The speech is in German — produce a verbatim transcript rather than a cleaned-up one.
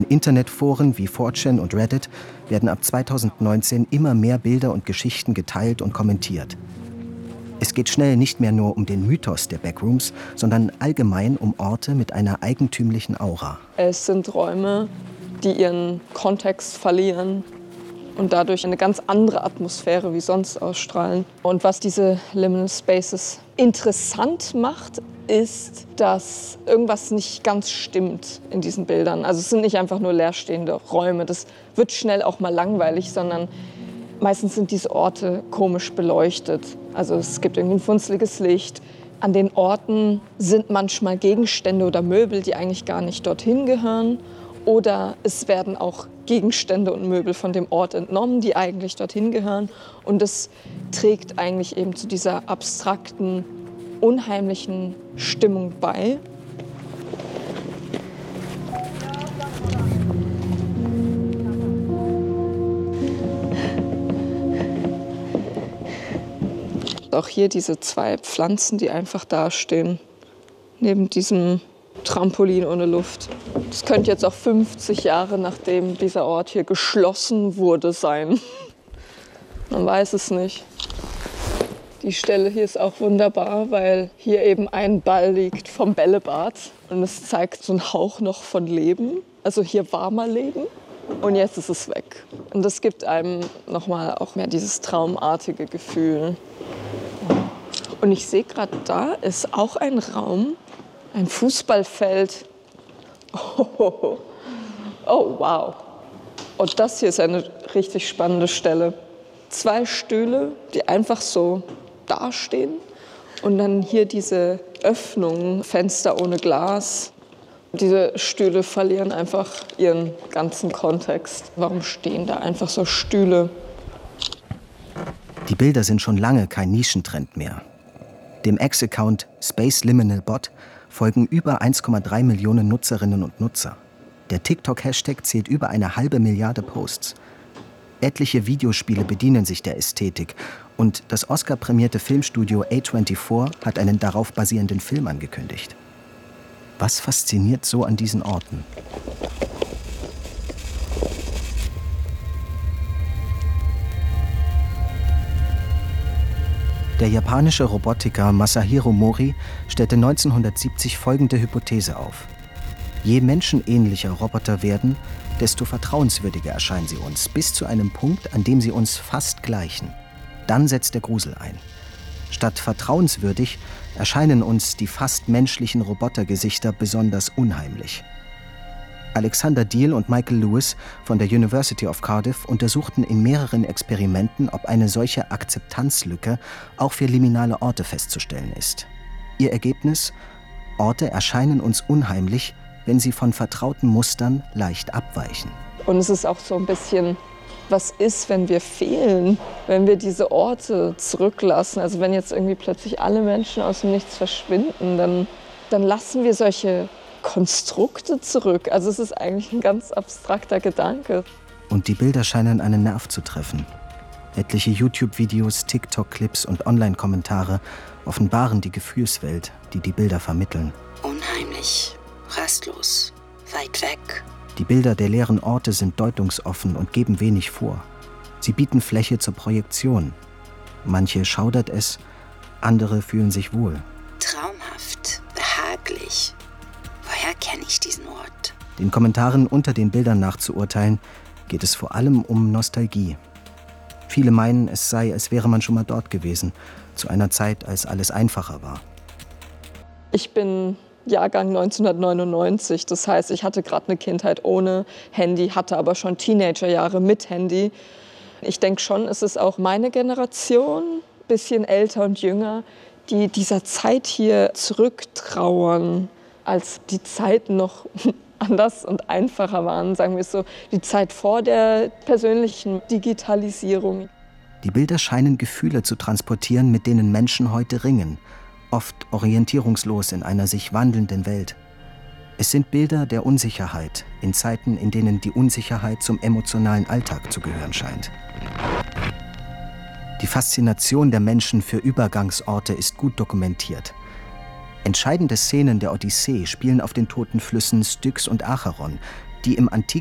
In Internetforen wie four chan und Reddit werden ab zweitausendneunzehn immer mehr Bilder und Geschichten geteilt und kommentiert. Es geht schnell nicht mehr nur um den Mythos der Backrooms, sondern allgemein um Orte mit einer eigentümlichen Aura. Es sind Räume, die ihren Kontext verlieren und dadurch eine ganz andere Atmosphäre wie sonst ausstrahlen. Und was diese Liminal Spaces interessant macht, ist, dass irgendwas nicht ganz stimmt in diesen Bildern. Also es sind nicht einfach nur leerstehende Räume. Das wird schnell auch mal langweilig, sondern meistens sind diese Orte komisch beleuchtet. Also es gibt irgendwie ein funzeliges Licht. An den Orten sind manchmal Gegenstände oder Möbel, die eigentlich gar nicht dorthin gehören. Oder es werden auch Gegenstände und Möbel von dem Ort entnommen, die eigentlich dorthin gehören. Und das trägt eigentlich eben zu dieser abstrakten, unheimlichen Stimmung bei. Auch hier diese zwei Pflanzen, die einfach dastehen, neben diesem Trampolin ohne Luft. Das könnte jetzt auch fünfzig Jahre nachdem dieser Ort hier geschlossen wurde sein. Man weiß es nicht. Die Stelle hier ist auch wunderbar, weil hier eben ein Ball liegt vom Bällebad. Und es zeigt so einen Hauch noch von Leben. Also hier war mal Leben und jetzt ist es weg. Und das gibt einem nochmal auch mehr dieses traumartige Gefühl. Und ich sehe gerade, da ist auch ein Raum, ein Fußballfeld. Oh, oh, wow. Und das hier ist eine richtig spannende Stelle. Zwei Stühle, die einfach so dastehen. Und dann hier diese Öffnung, Fenster ohne Glas. Diese Stühle verlieren einfach ihren ganzen Kontext. Warum stehen da einfach so Stühle? Die Bilder sind schon lange kein Nischentrend mehr. Dem Ex-Account Space Liminal Bot folgen über eins Komma drei Millionen Nutzerinnen und Nutzer. Der TikTok-Hashtag zählt über eine halbe Milliarde Posts. Etliche Videospiele bedienen sich der Ästhetik und das Oscar-prämierte Filmstudio A vierundzwanzig hat einen darauf basierenden Film angekündigt. Was fasziniert so an diesen Orten? Der japanische Robotiker Masahiro Mori stellte neunzehnhundertsiebzig folgende Hypothese auf. Je menschenähnlicher Roboter werden, desto vertrauenswürdiger erscheinen sie uns, bis zu einem Punkt, an dem sie uns fast gleichen. Dann setzt der Grusel ein. Statt vertrauenswürdig erscheinen uns die fast menschlichen Robotergesichter besonders unheimlich. Alexander Deal und Michael Lewis von der University of Cardiff untersuchten in mehreren Experimenten, ob eine solche Akzeptanzlücke auch für liminale Orte festzustellen ist. Ihr Ergebnis? Orte erscheinen uns unheimlich, wenn sie von vertrauten Mustern leicht abweichen. Und es ist auch so ein bisschen, was ist, wenn wir fehlen, wenn wir diese Orte zurücklassen? Also wenn jetzt irgendwie plötzlich alle Menschen aus dem Nichts verschwinden, dann, dann lassen wir solche Konstrukte zurück. Also es ist eigentlich ein ganz abstrakter Gedanke. Und die Bilder scheinen einen Nerv zu treffen. Etliche YouTube-Videos, TikTok-Clips und Online-Kommentare offenbaren die Gefühlswelt, die die Bilder vermitteln. Unheimlich, rastlos, weit weg. Die Bilder der leeren Orte sind deutungsoffen und geben wenig vor. Sie bieten Fläche zur Projektion. Manche schaudert es, andere fühlen sich wohl. Traumhaft, behaglich. Woher kenne ich diesen Ort? Den Kommentaren unter den Bildern nachzuurteilen, geht es vor allem um Nostalgie. Viele meinen, es sei, als wäre man schon mal dort gewesen, zu einer Zeit, als alles einfacher war. Ich bin Jahrgang neunzehnhundertneunundneunzig, das heißt, ich hatte gerade eine Kindheit ohne Handy, hatte aber schon Teenagerjahre mit Handy. Ich denke schon, es ist auch meine Generation, bisschen älter und jünger, die dieser Zeit hier zurücktrauern, als die Zeiten noch anders und einfacher waren, sagen wir es so, die Zeit vor der persönlichen Digitalisierung. Die Bilder scheinen Gefühle zu transportieren, mit denen Menschen heute ringen, oft orientierungslos in einer sich wandelnden Welt. Es sind Bilder der Unsicherheit, in Zeiten, in denen die Unsicherheit zum emotionalen Alltag zu gehören scheint. Die Faszination der Menschen für Übergangsorte ist gut dokumentiert. Entscheidende Szenen der Odyssee spielen auf den toten Flüssen Styx und Acheron, die im antiken